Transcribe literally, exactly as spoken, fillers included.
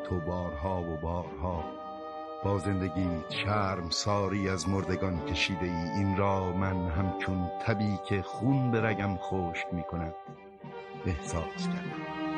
تو بارها و بارها با زندگی شرم ساری از مردگان کشیده ای. این را من همچون تبی که خون به رگم خشک می کند احساس کردم.